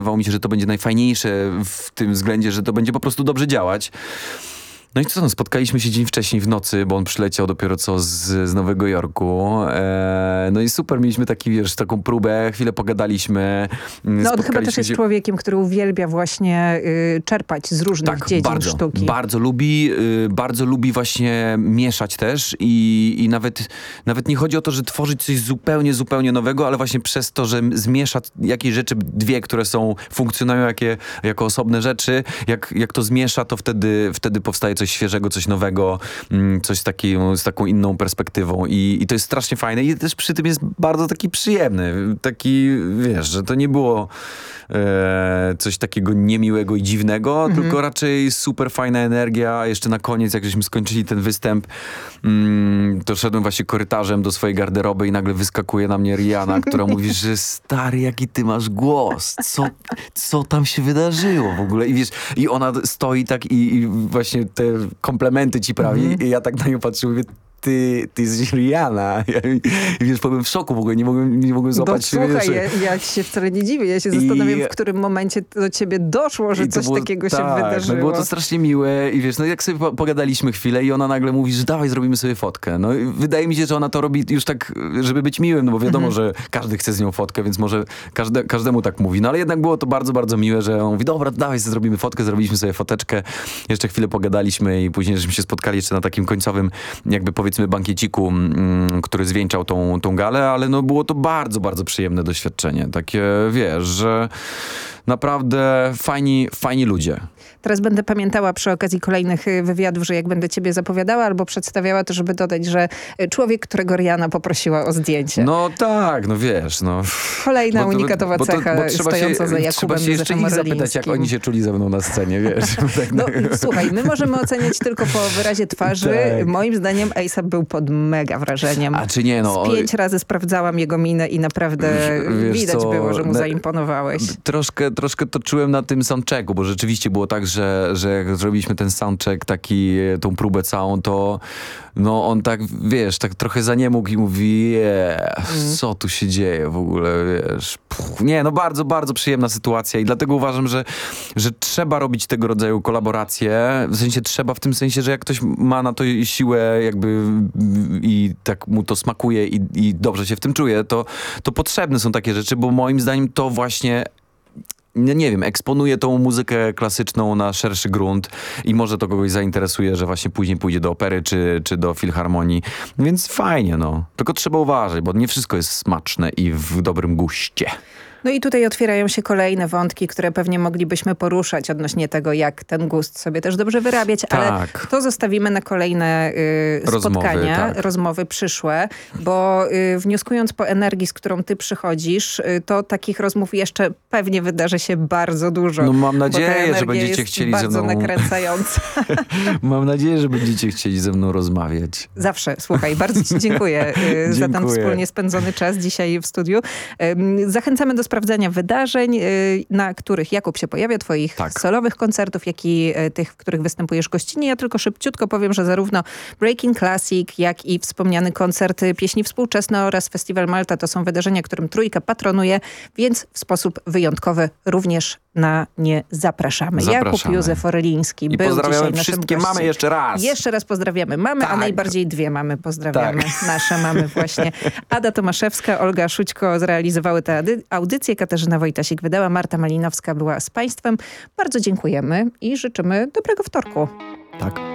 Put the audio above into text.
Wydawało mi się, że to będzie najfajniejsze w tym względzie, że to będzie po prostu dobrze działać. No i co, spotkaliśmy się dzień wcześniej w nocy, bo on przyleciał dopiero co z Nowego Jorku. No i super, mieliśmy taką próbę, chwilę pogadaliśmy. No on chyba też jest człowiekiem, który uwielbia właśnie czerpać z różnych dziedzin sztuki. Bardzo lubi właśnie mieszać też i nawet nie chodzi o to, że tworzyć coś zupełnie nowego, ale właśnie przez to, że zmiesza jakieś rzeczy, dwie, które funkcjonują jako osobne rzeczy, jak to zmiesza, to wtedy powstaje coś świeżego, coś nowego, coś z taką inną perspektywą i to jest strasznie fajne i też przy tym jest bardzo taki przyjemny. Taki, wiesz, że to nie było coś takiego niemiłego i dziwnego, tylko raczej super fajna energia. Jeszcze na koniec, jak żeśmy skończyli ten występ, to szedłem właśnie korytarzem do swojej garderoby i nagle wyskakuje na mnie Rihanna, która mówi, że stary, jaki ty masz głos. Co tam się wydarzyło w ogóle? I wiesz, i ona stoi tak i właśnie te komplementy ci prawi i ja tak na nią patrzę i mówię, ty jesteś Rihanna. I wiesz, byłem w szoku w ogóle, nie mogłem złapać się. Słuchaj, ja się wcale nie dziwię. Ja się zastanawiam, w którym momencie do ciebie doszło, że coś takiego się wydarzyło. No było to strasznie miłe i wiesz, no jak sobie pogadaliśmy chwilę i ona nagle mówi, że dawaj, zrobimy sobie fotkę. No i wydaje mi się, że ona to robi już tak, żeby być miłym, no bo wiadomo, że każdy chce z nią fotkę, więc może każdemu tak mówi. No ale jednak było to bardzo, bardzo miłe, że on mówi, dobra, dawaj, zrobimy fotkę, zrobiliśmy sobie foteczkę. Jeszcze chwilę pogadaliśmy i później żeśmy się spotkali jeszcze na takim końcowym, jakby powiedzmy bankieciku, który zwieńczał tą galę, ale no było to bardzo, bardzo przyjemne doświadczenie. Takie, wiesz, że naprawdę fajni ludzie. Teraz będę pamiętała przy okazji kolejnych wywiadów, że jak będę ciebie zapowiadała albo przedstawiała, to żeby dodać, że człowiek, którego Rihanna poprosiła o zdjęcie. No tak, no wiesz, no. Kolejna unikatowa cecha stojąca za Jakubem Trzeba się jeszcze ich zapytać, jak oni się czuli ze mną na scenie, wiesz. No słuchaj, my możemy oceniać tylko po wyrazie twarzy. Tak. Moim zdaniem A$AP był pod mega wrażeniem. A czy nie, no. 5 razy sprawdzałam jego minę i naprawdę widać było, że mu zaimponowałeś. Troszkę to czułem na tym soundchecku, bo rzeczywiście było tak, że jak zrobiliśmy ten soundcheck, tą próbę całą, to no on tak, wiesz, tak trochę zaniemógł i mówi, co tu się dzieje w ogóle, wiesz. Nie, no bardzo, bardzo przyjemna sytuacja i dlatego uważam, że trzeba robić tego rodzaju kolaboracje. W sensie trzeba w tym sensie, że jak ktoś ma na to siłę jakby i tak mu to smakuje i dobrze się w tym czuje, to potrzebne są takie rzeczy, bo moim zdaniem to właśnie nie wiem, eksponuje tą muzykę klasyczną na szerszy grunt i może to kogoś zainteresuje, że właśnie później pójdzie do opery czy do filharmonii. Więc fajnie, no. Tylko trzeba uważać, bo nie wszystko jest smaczne i w dobrym guście. No i tutaj otwierają się kolejne wątki, które pewnie moglibyśmy poruszać odnośnie tego, jak ten gust sobie też dobrze wyrabiać, ale to zostawimy na kolejne spotkania, rozmowy przyszłe, bo wnioskując po energii, z którą ty przychodzisz, to takich rozmów jeszcze pewnie wydarzy się bardzo dużo. No mam nadzieję, że będziecie chcieli ze mną... bardzo nakręcająca. Mam nadzieję, że będziecie chcieli ze mną rozmawiać. Zawsze, słuchaj, bardzo ci dziękuję za ten wspólnie spędzony czas dzisiaj w studiu. Zachęcamy do sprawdzania wydarzeń, na których Jakub się pojawia, twoich solowych koncertów, jak i tych, w których występujesz gościnnie. Ja tylko szybciutko powiem, że zarówno Breaking Classic, jak i wspomniany koncert pieśni współczesne oraz Festiwal Malta to są wydarzenia, którym Trójka patronuje, więc w sposób wyjątkowy również na nie zapraszamy. Jakub Józef Orliński był pozdrawiamy dzisiaj wszystkie naszym mamy jeszcze raz. Jeszcze raz pozdrawiamy mamy, a najbardziej dwie mamy pozdrawiamy. Nasze mamy właśnie. Ada Tomaszewska, Olga Szućko zrealizowały tę audycję, Katarzyna Wojtasik wydała, Marta Malinowska była z państwem. Bardzo dziękujemy i życzymy dobrego wtorku. Tak.